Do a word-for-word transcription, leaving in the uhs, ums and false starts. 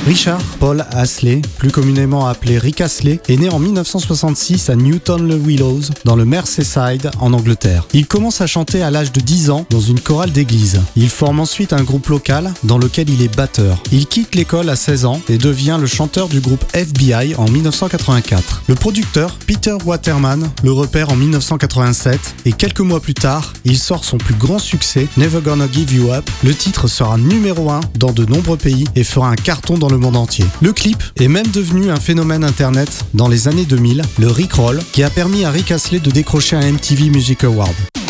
Richard Paul Astley, plus communément appelé Rick Astley, est né en dix-neuf cent soixante-six à Newton-le-Willows, dans le Merseyside, en Angleterre. Il commence à chanter à l'âge de dix ans dans une chorale d'église. Il forme ensuite un groupe local dans lequel il est batteur. Il quitte l'école à seize ans et devient le chanteur du groupe F B I en dix-neuf cent quatre-vingt-quatre. Le producteur Peter Waterman le repère en dix-neuf cent quatre-vingt-sept et quelques mois plus tard, il sort son plus grand succès, Never Gonna Give You Up. Le titre sera numéro un dans de nombreux pays et fera un carton dans le monde entier. Le clip est même devenu un phénomène internet dans les années deux mille, le Rickroll, qui a permis à Rick Astley de décrocher un M T V Music Award.